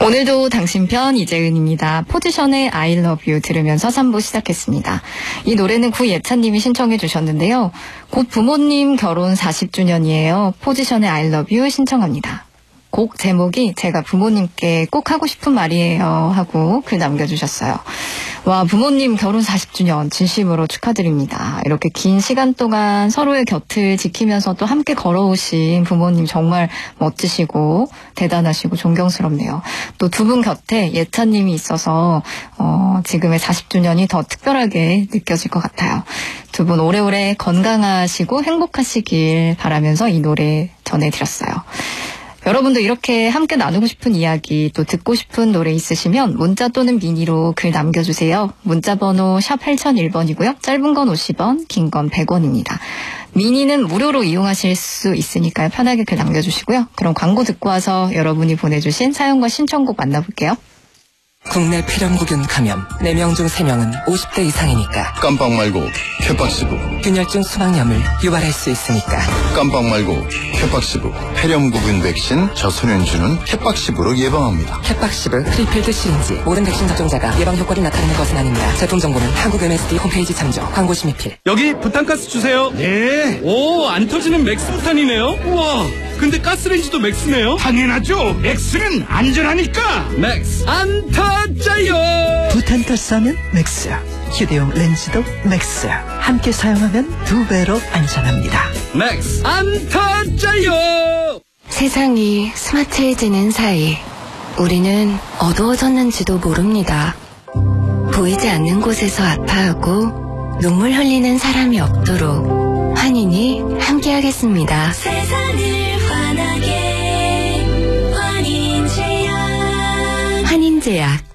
오늘도 당신 편 이재은입니다. 포지션의 I love you 들으면서 3부 시작했습니다. 이 노래는 구예찬님이 신청해 주셨는데요. 곧 부모님 결혼 40주년이에요. 포지션의 I love you 신청합니다. 곡 제목이 제가 부모님께 꼭 하고 싶은 말이에요 하고 글 남겨주셨어요. 와, 부모님 결혼 40주년 진심으로 축하드립니다. 이렇게 긴 시간 동안 서로의 곁을 지키면서 또 함께 걸어오신 부모님 정말 멋지시고 대단하시고 존경스럽네요. 또 두 분 곁에 예찬님이 있어서 지금의 40주년이 더 특별하게 느껴질 것 같아요. 두 분 오래오래 건강하시고 행복하시길 바라면서 이 노래 전해드렸어요. 여러분도 이렇게 함께 나누고 싶은 이야기 또 듣고 싶은 노래 있으시면 문자 또는 미니로 글 남겨주세요. 문자 번호 샵 8001번이고요. 짧은 건 50원, 긴 건 100원입니다. 미니는 무료로 이용하실 수 있으니까요. 편하게 글 남겨주시고요. 그럼 광고 듣고 와서 여러분이 보내주신 사연과 신청곡 만나볼게요. 국내 폐렴구균 감염 4명 중 3명은 50대 이상이니까 깜빡 말고 쾌박시브 균열증 수막염을 유발할 수 있으니까 깜빡 말고 쾌박시브 폐렴구균 백신 저소년주는 쾌박시브로 예방합니다. 쾌박시브 프리필드 시린지 모든 백신 접종자가 예방 효과를 나타내는 것은 아닙니다. 제품 정보는 한국 MSD 홈페이지 참조. 광고 심의필. 여기 부탄가스 주세요. 네. 오, 안 터지는 맥스 부탄이네요. 우와, 근데 가스레인지도 맥스네요. 당연하죠. 맥스는 안전하니까. 맥스 안 터져요. 부탄가스 하면 맥스. 휴대용 렌즈도 맥스. 함께 사용하면 2배로 안전합니다. 맥스 안 터져요. 세상이 스마트해지는 사이 우리는 어두워졌는지도 모릅니다. 보이지 않는 곳에서 아파하고 눈물 흘리는 사람이 없도록 환인이 함께하겠습니다. 세상을 환하게 환인제약. 환인제약